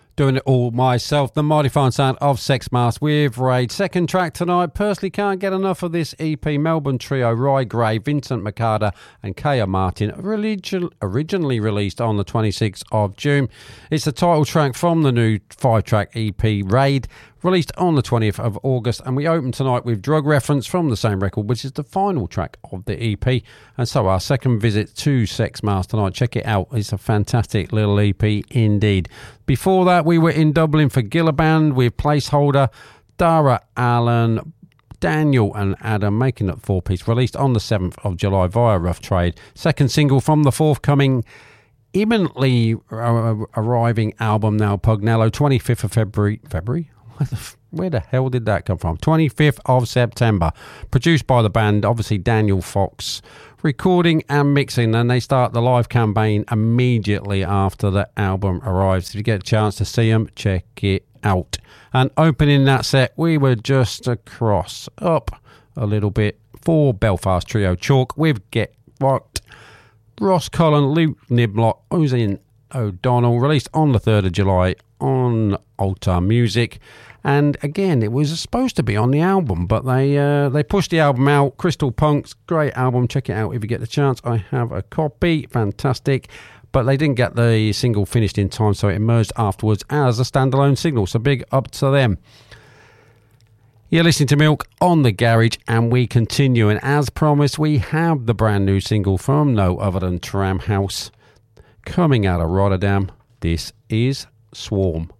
Doing it all myself, the mighty fine sound of Sex Mask with Raid. Second track tonight, personally can't get enough of this EP. Melbourne trio Rye Gray, Vincent McCarter and Kaya Martin, originally released on the 26th of June. It's the title track from the new 5-track EP Raid, released on the 20th of August, and we open tonight with Drug Reference from the same record, which is the final track of the EP. And so our second visit to Sex Mask tonight, check it out, it's a fantastic little EP indeed. Before that, we were in Dublin for Gillaband with Placeholder, Dara Allen, Daniel and Adam, making it 4-piece, released on the 7th of July via Rough Trade. Second single from the forthcoming, imminently arriving album now, Pugnello, 25th of February? Where the hell did that come from? 25th of September. Produced by the band, obviously Daniel Fox, recording and mixing, and they start the live campaign immediately after the album arrives. If you get a chance to see them, check it out. And opening that set, we were just across, up a little bit, for Belfast trio Chalk with Get Rocked. Ross Cullen, Luke Niblock, Oisin O'Donnell, released on the 3rd of July on Altar Music. And again, it was supposed to be on the album, but they pushed the album out. Crystal Punks, great album. Check it out if you get the chance. I have a copy. Fantastic. But they didn't get the single finished in time, so it emerged afterwards as a standalone single. So big up to them. You're listening to Milk on the Garage, and we continue. And as promised, we have the brand new single from no other than Tram House coming out of Rotterdam. This is Swarm.